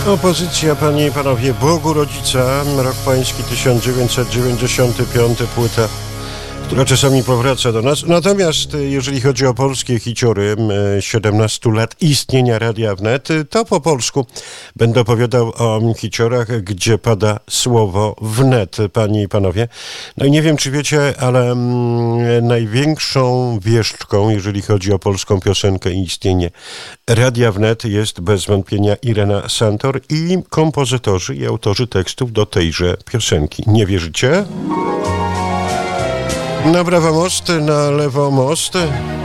Opozycja, panie i panowie, Bogu Rodzica, rok pański 1995, płyta, która czasami powraca do nas. Natomiast jeżeli chodzi o polskie hiciory 17 lat istnienia Radia Wnet, to po polsku będę opowiadał o hiciorach, gdzie pada słowo wnet, panie i panowie. No i nie wiem, czy wiecie, ale największą wieszczką, jeżeli chodzi o polską piosenkę i istnienie Radia Wnet, jest bez wątpienia Irena Santor i kompozytorzy i autorzy tekstów do tejże piosenki. Nie wierzycie? Na prawo most, na lewo most.